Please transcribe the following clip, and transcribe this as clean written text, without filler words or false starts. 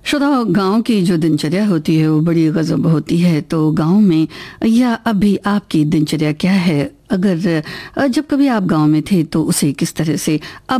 श्रोताओ, गांव की जो दिनचर्या होती है वो बड़ी गजब होती है। तो गांव में या अभी आपकी दिनचर्या क्या है? अगर जब कभी आप गांव में थे तो उसे किस तरह से अब